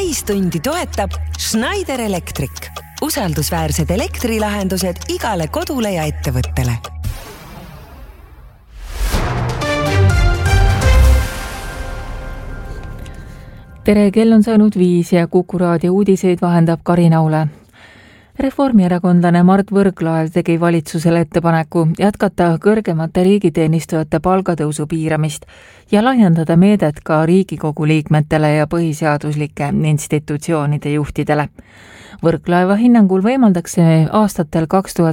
täistundi toetab Schneider Electric. Usaldusväärsed elektrilahendused igale kodule ja ettevõttele. Tere, kell on saanud 5 ja Kuku raadio uudiseid vahendab Karin Aule. Reformierakondlane Mart Võrklaev tegi valitsusele ettepaneku jätkata kõrgemate riigiteenistujate palgatõusu piiramist ja laiendada meedet ka Riigikogu liikmetele ja põhiseaduslike institutsioonide juhtidele. Võrklaeva hinnangul võimaldaks see aastatel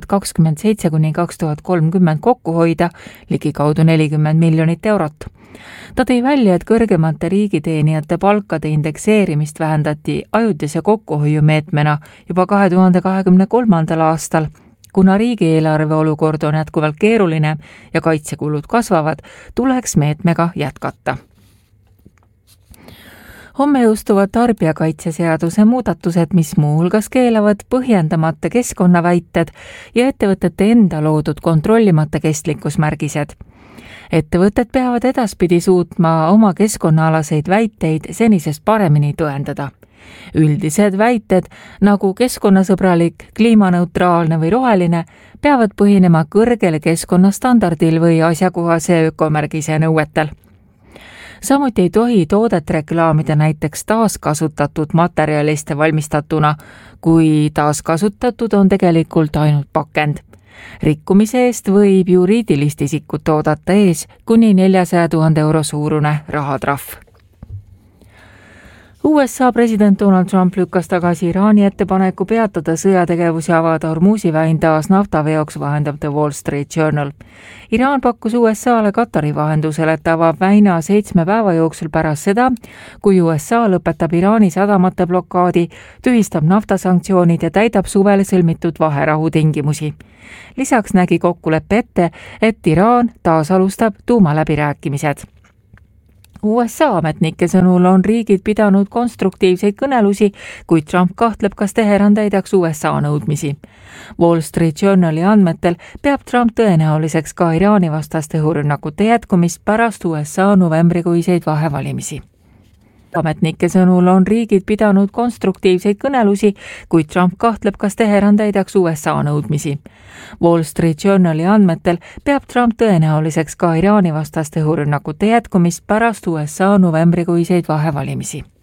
2027–2030 kokku hoida ligikaudu 40 miljonit eurot. Ta tõi välja, et kõrgemate riigiteenijate palkade indekseerimist vähendati ajutise kokkuhoiumeetmena juba 2023. aastal, kuna riigieelarve olukord on jätkuvalt keeruline ja kaitsekulud kasvavad, tuleks meetmega jätkata. Homme jõustuvad tarbijakaitseseaduse muudatused, mis muuhulgas keelavad põhjendamata keskkonnaväited ja ettevõtete enda loodud kontrollimata kestlikkusmärgised. Ettevõtted peavad edaspidi suutma oma keskkonnaalaseid väiteid senisest paremini tõendada. Üldised väited, nagu keskkonnasõbralik, kliimaneutraalne või roheline, peavad põhinema kõrgele keskkonnastandardil või asjakohase ökomärgise nõuetel. Samuti ei tohi toodet reklaamida näiteks taaskasutatud materjaliste valmistatuna, kui taaskasutatud on tegelikult ainult pakend. Rikkumise eest võib juriidilist isikut oodata ees kuni 400 000 euro suurune rahatrahv. USA president Donald Trump lükkas tagasi Iraani ettepaneku peatada sõjategevus ja avada Hormuzi väin taas naftaveoks, vahendab The Wall Street Journal. Iraan pakkus USA-le Katari vahendusel, et avab väina 7 päeva jooksul pärast seda, kui USA lõpetab Iraani sadamate blokaadi, tühistab naftasanktsioonid ja täidab suvel sõlmitud vaherahu tingimusi. Lisaks nägi kokkuleppe ette, et Iraan taas alustab tuumaläbirääkimised. USA ametnike sõnul on riigid pidanud konstruktiivseid kõnelusi, kuid Trump kahtleb, kas Teheran täidaks USA nõudmisi. Wall Street Journali andmetel peab Trump tõenäoliseks ka Iraani vastaste õhurünnakute jätkumist pärast USA novembrikuiseid vahevalimisi. Ametnike sõnul on riigid pidanud konstruktiivseid kõnelusi, kuid Trump kahtleb, kas Teheran täidaks USA nõudmisi. Wall Street Journali andmetel peab Trump tõenäoliseks ka Iraani vastaste õhurünnakute jätkumist pärast USA novembrikuiseid vahevalimisi.